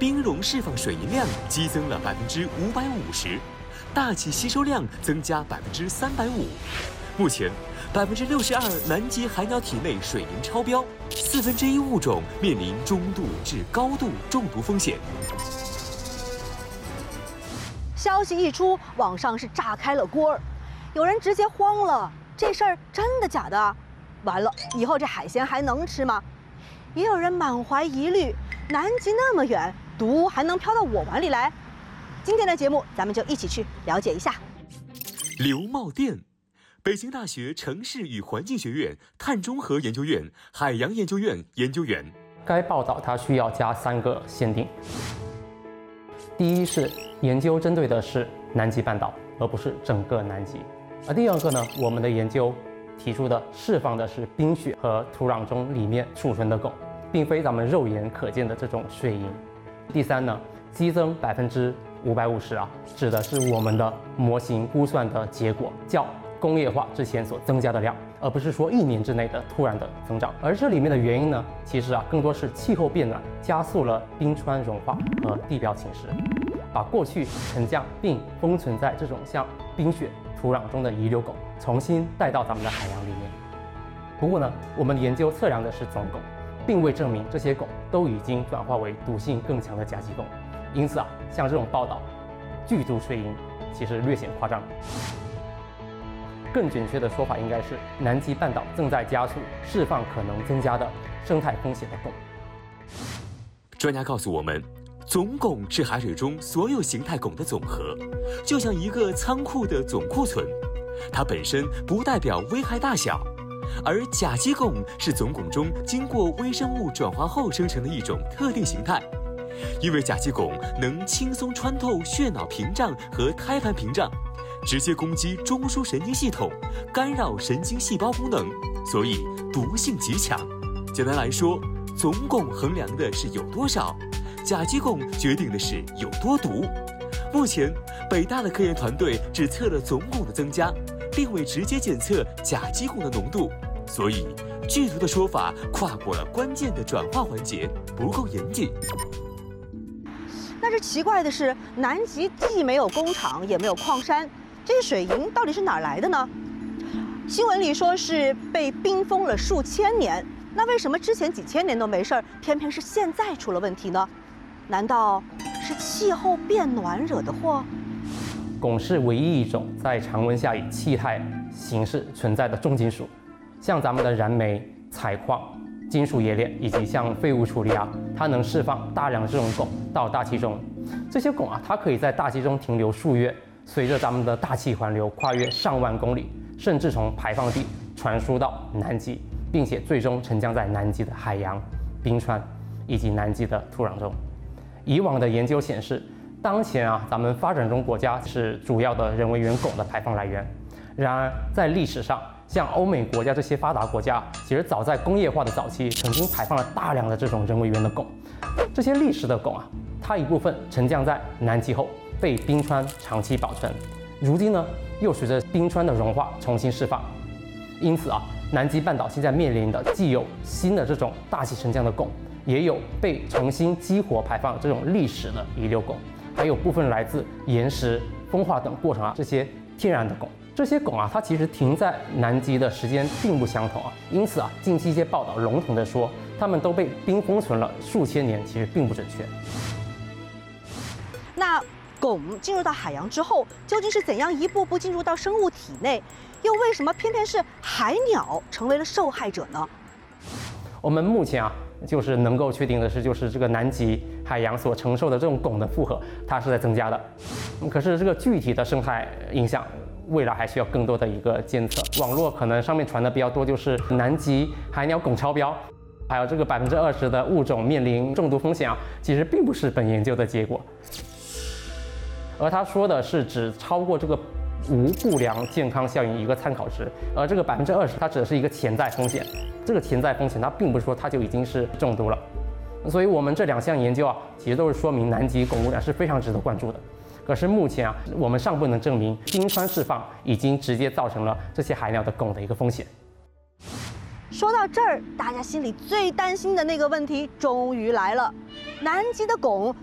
冰融释放水银量激增了550%，大气吸收量增加350%。目前，62%南极海鸟体内水银超标，1/4物种面临中度至高度中毒风险。 消息一出，网上是炸开了锅儿，有人直接慌了，这事儿真的假的？完了，以后这海鲜还能吃吗？也有人满怀疑虑，南极那么远，毒还能飘到我碗里来？今天的节目，咱们就一起去了解一下。 刘茂店，北京大学城市与环境学院碳中和研究院海洋研究院研究员。 该报道它需要加3个限定。第一是研究针对的是南极半岛，而不是整个南极。而第二个呢，我们的研究提出的释放的是冰雪和土壤中里面储存的汞，并非咱们肉眼可见的这种水银。第三呢，激增550%啊，指的是我们的模型估算的结果，较工业化之前所增加的量，而不是说1年之内的突然的增长。而这里面的原因呢，其实更多是气候变暖加速了冰川融化和地表侵蚀，把过去沉降并封存在这种像冰雪土壤中的遗留汞重新带到咱们的海洋里面。不过呢，我们研究测量的是总汞，并未证明这些汞都已经转化为毒性更强的甲基汞。因此像这种报道剧毒水银其实略显夸张。更准确的说法应该是，南极半岛正在加速释放可能增加的生态风险的汞。 专家告诉我们，总汞是海水中所有形态汞的总和，就像一个仓库的总库存，它本身不代表危害大小。而甲基汞是总汞中经过微生物转化后生成的一种特定形态，因为甲基汞能轻松穿透血脑屏障和胎盘屏障，直接攻击中枢神经系统，干扰神经细胞功能，所以毒性极强。简单来说，总汞衡量的是有多少，甲基汞决定的是有多毒。目前，北大的科研团队只测了总汞的增加，并未直接检测甲基汞的浓度，所以剧毒的说法跨过了关键的转化环节，不够严谨。 但是奇怪的是，南极既没有工厂，也没有矿山，这些水银到底是哪儿来的呢？新闻里说是被冰封了数千年，那为什么之前几千年都没事儿，偏偏是现在出了问题呢？难道是气候变暖惹的祸？ 汞是唯一一种在常温下以气态形式存在的重金属，像咱们的燃煤、采矿、金属冶炼以及像废物处理它能释放大量这种汞到大气中。这些汞它可以在大气中停留数月，随着咱们的大气环流跨越上万公里，甚至从排放地传输到南极，并且最终沉降在南极的海洋、冰川以及南极的土壤中。以往的研究显示，当前咱们发展中国家是主要的人为源汞的排放来源。然而，在历史上，像欧美国家这些发达国家，其实早在工业化的早期，曾经排放了大量的这种人为源的汞。这些历史的汞它一部分沉降在南极后，被冰川长期保存，如今呢，又随着冰川的融化重新释放。因此南极半岛现在面临的既有新的这种大气沉降的汞，也有被重新激活排放这种历史的遗留汞，还有部分来自岩石、风化等过程这些天然的汞。这些汞它其实停在南极的时间并不相同因此近期一些报道笼统的说，它们都被冰封存了数千年，其实并不准确。 那汞进入到海洋之后，究竟是怎样一步步进入到生物体内？又为什么偏偏是海鸟成为了受害者呢？ 我们目前就是能够确定的是，就是这个南极海洋所承受的这种汞的负荷，它是在增加的。可是这个具体的生态影响，未来还需要更多的一个监测。网络可能上面传的比较多，就是南极海鸟汞超标，还有这个20%的物种面临中毒风险其实并不是本研究的结果。而他说的是只超过这个无不良健康效应一个参考值，而这个20%它指的是一个潜在风险。这个潜在风险它并不是说它就已经是中毒了。所以我们这2项研究其实都是说明南极汞污染是非常值得关注的。可是目前我们尚不能证明冰川释放已经直接造成了这些海鸟的汞的一个风险。 说到这儿，大家心里最担心的那个问题终于来了：南极的汞